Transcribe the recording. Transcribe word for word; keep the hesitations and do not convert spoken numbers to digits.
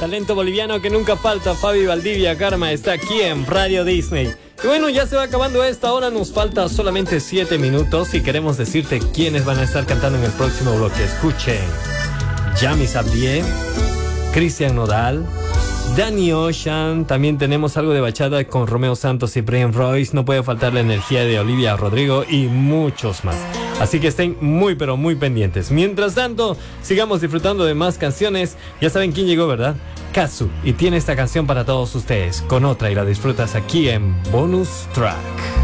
talento boliviano que nunca falta. Fabi Valdivia Karma está aquí en Radio Disney. Y bueno, ya se va acabando esta hora, nos falta solamente siete minutos y queremos decirte quiénes van a estar cantando en el próximo bloque. Escuchen: Yami Sabdié, Cristian Nodal, Danny Ocean, también tenemos algo de bachata con Romeo Santos y Brian Royce, no puede faltar la energía de Olivia Rodrigo y muchos más. Así que estén muy pero muy pendientes. Mientras tanto, sigamos disfrutando de más canciones. Ya saben quién llegó, ¿verdad? Kazu, y tiene esta canción para todos ustedes. Con otra y la disfrutas aquí en Bonus Track.